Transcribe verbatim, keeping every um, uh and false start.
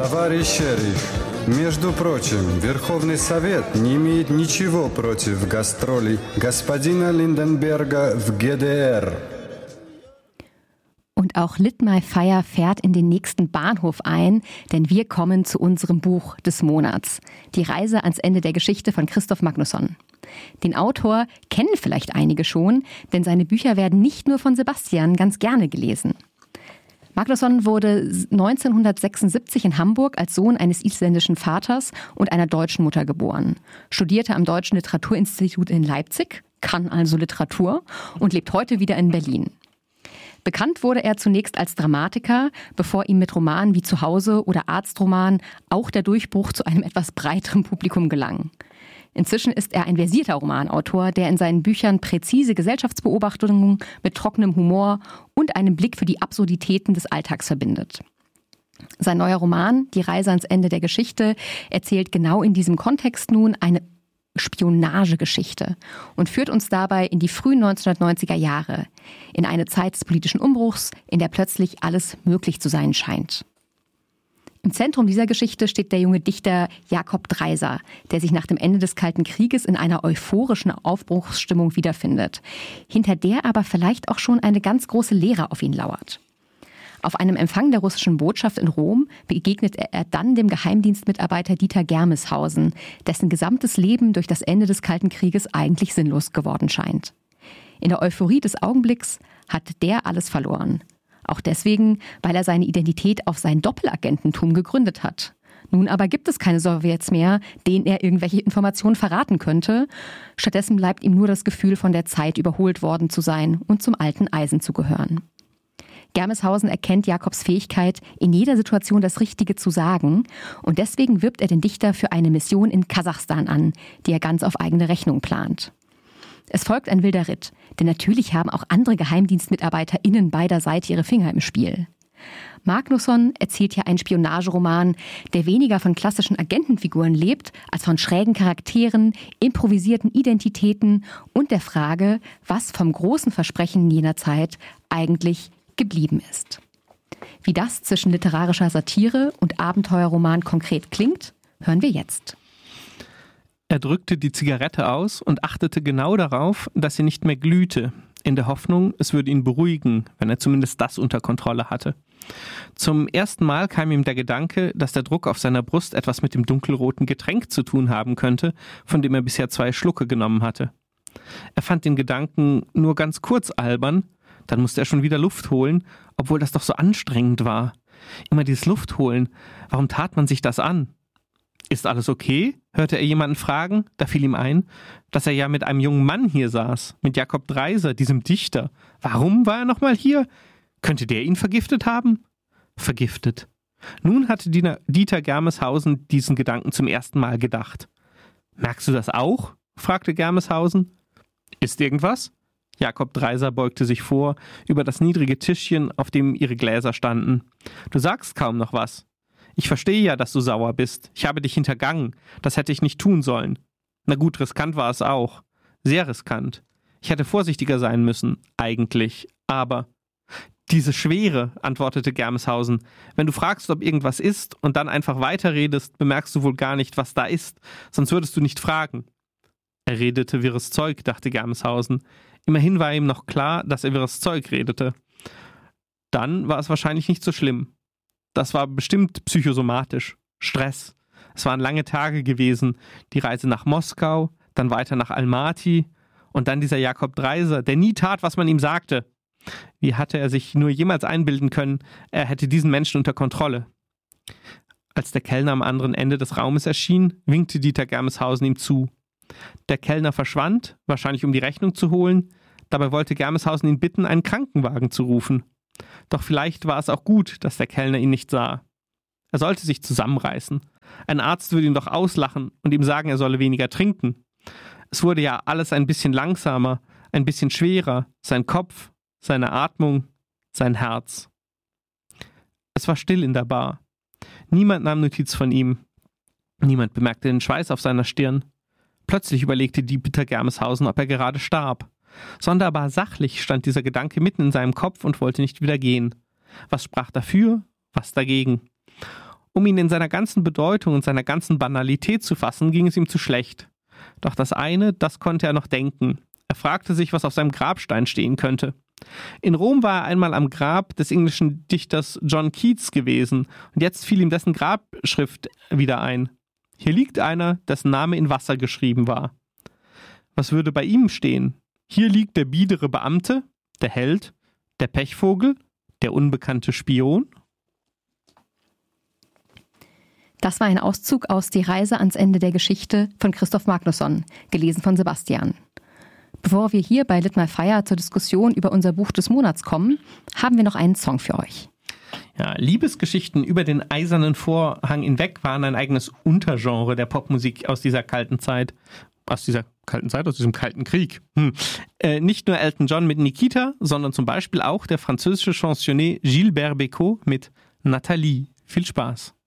Товарищ шериф, между прочим, Верховный Совет не имеет ничего против гастролей господина Lindenberger в G D R. Und auch Lit My Fire fährt in den nächsten Bahnhof ein, denn wir kommen zu unserem Buch des Monats. Die Reise ans Ende der Geschichte von Christoph Magnusson. Den Autor kennen vielleicht einige schon, denn seine Bücher werden nicht nur von Sebastian ganz gerne gelesen. Magnusson wurde neunzehnhundertsechsundsiebzig in Hamburg als Sohn eines isländischen Vaters und einer deutschen Mutter geboren. Studierte am Deutschen Literaturinstitut in Leipzig, kann also Literatur und lebt heute wieder in Berlin. Bekannt wurde er zunächst als Dramatiker, bevor ihm mit Romanen wie Zuhause oder Arztroman auch der Durchbruch zu einem etwas breiteren Publikum gelang. Inzwischen ist er ein versierter Romanautor, der in seinen Büchern präzise Gesellschaftsbeobachtungen mit trockenem Humor und einem Blick für die Absurditäten des Alltags verbindet. Sein neuer Roman, Die Reise ans Ende der Geschichte, erzählt genau in diesem Kontext nun eine Spionagegeschichte und führt uns dabei in die frühen neunzehnhundertneunziger Jahre, in eine Zeit des politischen Umbruchs, in der plötzlich alles möglich zu sein scheint. Im Zentrum dieser Geschichte steht der junge Dichter Jakob Dreiser, der sich nach dem Ende des Kalten Krieges in einer euphorischen Aufbruchsstimmung wiederfindet, hinter der aber vielleicht auch schon eine ganz große Leere auf ihn lauert. Auf einem Empfang der russischen Botschaft in Rom begegnet er dann dem Geheimdienstmitarbeiter Dieter Germeshausen, dessen gesamtes Leben durch das Ende des Kalten Krieges eigentlich sinnlos geworden scheint. In der Euphorie des Augenblicks hat der alles verloren. Auch deswegen, weil er seine Identität auf sein Doppelagententum gegründet hat. Nun aber gibt es keine Sowjets mehr, denen er irgendwelche Informationen verraten könnte. Stattdessen bleibt ihm nur das Gefühl, von der Zeit überholt worden zu sein und zum alten Eisen zu gehören. Germeshausen erkennt Jakobs Fähigkeit, in jeder Situation das Richtige zu sagen, und deswegen wirbt er den Dichter für eine Mission in Kasachstan an, die er ganz auf eigene Rechnung plant. Es folgt ein wilder Ritt, denn natürlich haben auch andere GeheimdienstmitarbeiterInnen beider Seiten ihre Finger im Spiel. Magnusson erzählt hier einen Spionageroman, der weniger von klassischen Agentenfiguren lebt, als von schrägen Charakteren, improvisierten Identitäten und der Frage, was vom großen Versprechen jener Zeit eigentlich geblieben ist. Wie das zwischen literarischer Satire und Abenteuerroman konkret klingt, hören wir jetzt. Er drückte die Zigarette aus und achtete genau darauf, dass sie nicht mehr glühte, in der Hoffnung, es würde ihn beruhigen, wenn er zumindest das unter Kontrolle hatte. Zum ersten Mal kam ihm der Gedanke, dass der Druck auf seiner Brust etwas mit dem dunkelroten Getränk zu tun haben könnte, von dem er bisher zwei Schlucke genommen hatte. Er fand den Gedanken nur ganz kurz albern, dann musste er schon wieder Luft holen, obwohl das doch so anstrengend war. Immer dieses Luftholen, warum tat man sich das an? Ist alles okay? Hörte er jemanden fragen. Da fiel ihm ein, dass er ja mit einem jungen Mann hier saß, mit Jakob Dreiser, diesem Dichter. Warum war er nochmal hier? Könnte der ihn vergiftet haben? Vergiftet. Nun hatte Dieter Germeshausen diesen Gedanken zum ersten Mal gedacht. Merkst du das auch? Fragte Germeshausen. Ist irgendwas? Jakob Dreiser beugte sich vor, über das niedrige Tischchen, auf dem ihre Gläser standen. Du sagst kaum noch was. Ich verstehe ja, dass du sauer bist. Ich habe dich hintergangen. Das hätte ich nicht tun sollen. Na gut, riskant war es auch. Sehr riskant. Ich hätte vorsichtiger sein müssen, eigentlich. Aber diese Schwere, antwortete Germeshausen. Wenn du fragst, ob irgendwas ist und dann einfach weiterredest, bemerkst du wohl gar nicht, was da ist. Sonst würdest du nicht fragen. Er redete wirres Zeug, dachte Germeshausen. Immerhin war ihm noch klar, dass er wirres Zeug redete. Dann war es wahrscheinlich nicht so schlimm. Das war bestimmt psychosomatisch. Stress. Es waren lange Tage gewesen. Die Reise nach Moskau, dann weiter nach Almaty und dann dieser Jakob Dreiser, der nie tat, was man ihm sagte. Wie hatte er sich nur jemals einbilden können, er hätte diesen Menschen unter Kontrolle? Als der Kellner am anderen Ende des Raumes erschien, winkte Dieter Germeshausen ihm zu. Der Kellner verschwand, wahrscheinlich um die Rechnung zu holen. Dabei wollte Germeshausen ihn bitten, einen Krankenwagen zu rufen. Doch vielleicht war es auch gut, dass der Kellner ihn nicht sah. Er sollte sich zusammenreißen. Ein Arzt würde ihn doch auslachen und ihm sagen, er solle weniger trinken. Es wurde ja alles ein bisschen langsamer, ein bisschen schwerer, sein Kopf, seine Atmung, sein Herz. Es war still in der Bar. Niemand nahm Notiz von ihm. Niemand bemerkte den Schweiß auf seiner Stirn. Plötzlich überlegte Dieter Germeshausen, ob er gerade starb. Sonderbar sachlich stand dieser Gedanke mitten in seinem Kopf und wollte nicht wieder gehen. Was sprach dafür, was dagegen? Um ihn in seiner ganzen Bedeutung und seiner ganzen Banalität zu fassen, ging es ihm zu schlecht. Doch das eine, das konnte er noch denken. Er fragte sich, was auf seinem Grabstein stehen könnte. In Rom war er einmal am Grab des englischen Dichters John Keats gewesen und jetzt fiel ihm dessen Grabschrift wieder ein. Hier liegt einer, dessen Name in Wasser geschrieben war. Was würde bei ihm stehen? Hier liegt der biedere Beamte, der Held, der Pechvogel, der unbekannte Spion? Das war ein Auszug aus Die Reise ans Ende der Geschichte von Christoph Magnusson, gelesen von Sebastian. Bevor wir hier bei Lit My Fire zur Diskussion über unser Buch des Monats kommen, haben wir noch einen Song für euch. Ja, Liebesgeschichten über den eisernen Vorhang hinweg waren ein eigenes Untergenre der Popmusik aus dieser kalten Zeit. Aus dieser kalten Zeit, aus diesem kalten Krieg. Hm. Äh, nicht nur Elton John mit Nikita, sondern zum Beispiel auch der französische Chansonnier Gilbert Bécaud mit Nathalie. Viel Spaß.